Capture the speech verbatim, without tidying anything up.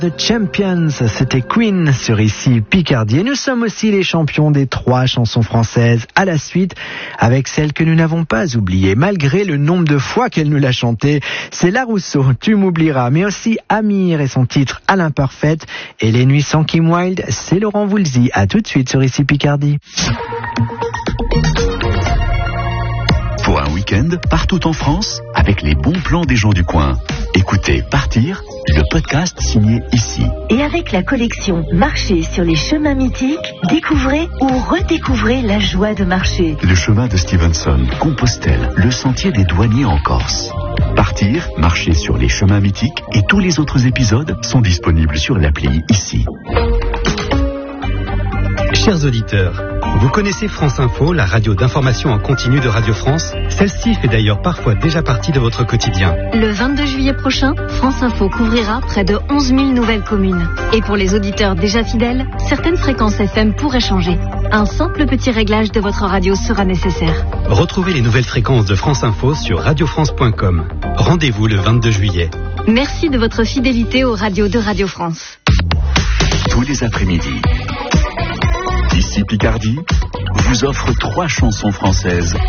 The Champions, c'était Queen sur Ici Picardie. Et nous sommes aussi les champions des trois chansons françaises à la suite, avec celle que nous n'avons pas oubliée, malgré le nombre de fois qu'elle nous l'a chantée. C'est La Rousseau, Tu m'oublieras, mais aussi Amir et son titre À l'imparfaite. Et Les Nuits sans Kim Wilde, c'est Laurent Voulzy. À tout de suite sur Ici Picardie. Pour un week-end, partout en France, avec les bons plans des gens du coin. Écoutez Partir, le podcast signé Ici. Et avec la collection Marcher sur les chemins mythiques, découvrez ou redécouvrez la joie de marcher. Le chemin de Stevenson, Compostelle, le sentier des douaniers en Corse. Partir, marcher sur les chemins mythiques et tous les autres épisodes sont disponibles sur l'appli Ici. Chers auditeurs, vous connaissez France Info, la radio d'information en continu de Radio France? Celle-ci fait d'ailleurs parfois déjà partie de votre quotidien. Le vingt-deux juillet prochain, France Info couvrira près de onze mille nouvelles communes. Et pour les auditeurs déjà fidèles, certaines fréquences F M pourraient changer. Un simple petit réglage de votre radio sera nécessaire. Retrouvez les nouvelles fréquences de France Info sur radio france point com. Rendez-vous le vingt-deux juillet. Merci de votre fidélité aux radios de Radio France. Tous les après-midi, Ici Picardie vous offre trois chansons françaises